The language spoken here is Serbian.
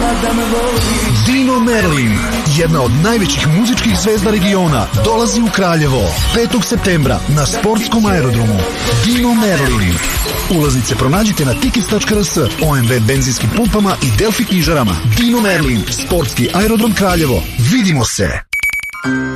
Dino Merlin, jedna od najvećih muzičkih zvezda regiona, dolazi u Kraljevo 5. septembra na sportskom aerodromu. Dino Merlin. Ulaznice pronađite na tickets.rs, OMV benzinskim pumpama i Delfi knjižarama. Dino Merlin, sportski aerodrom Kraljevo. Vidimo se!